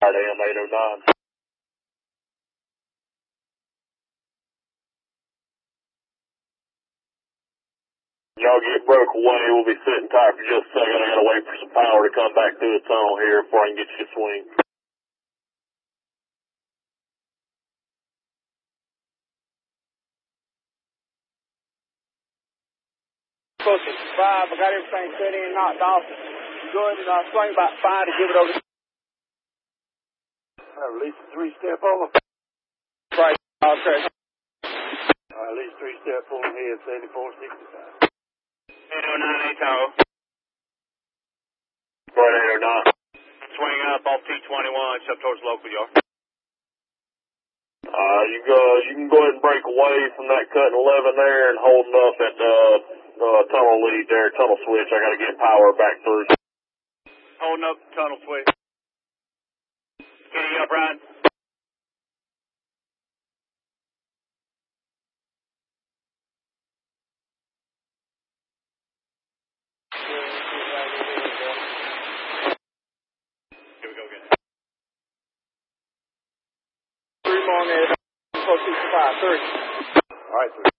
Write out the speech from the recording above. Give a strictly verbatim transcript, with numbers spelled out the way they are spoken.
R D M eight oh nine. Y'all get broke away, we'll be sitting tight for just a second. I gotta wait for some power to come back through the tunnel here before I can get you to swing. Close to five, I got everything set in, knocked off. Go ahead and uh, swing about five to give it over. I release a three-step over. Right, okay. I release three-step pulling head, seventy-four sixty-five. eight oh nine, eight oh. Go ahead, eight oh nine. Swing up off T twenty-one, up towards local yard. Uh, you go, you can go ahead and break away from that cut eleven there and holding up at the uh, tunnel lead there, tunnel switch. I gotta get power back through. Holding up tunnel switch. Getting up, Ryan. Here we go again. Three more on there. Close to five, three. All right, three.